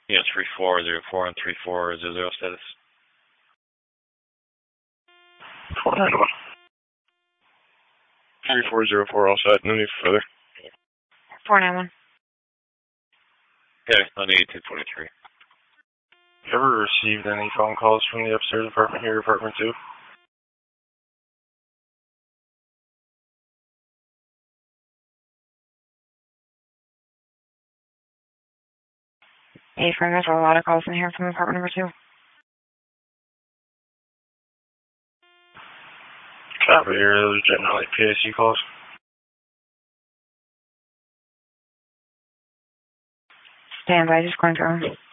Yeah, 3404 and 3400 status. 491. 3404 all set. No need for further. 491. Okay, on 8223. You ever received any phone calls from the upstairs apartment here, apartment 2? Hey, Frank, there's a lot of calls in here from apartment number 2. Copy here, those are generally PSC calls. Stand by, just going through.